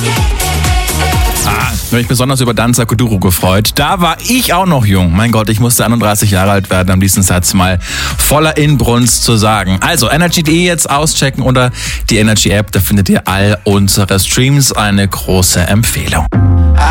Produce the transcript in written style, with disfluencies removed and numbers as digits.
Ich habe mich besonders über Danza Kuduro gefreut. Da war ich auch noch jung. Mein Gott, ich musste 31 Jahre alt werden, um diesen Satz mal voller Inbrunst zu sagen. Also energy.de jetzt auschecken oder die Energy App, da findet ihr all unsere Streams. Eine große Empfehlung.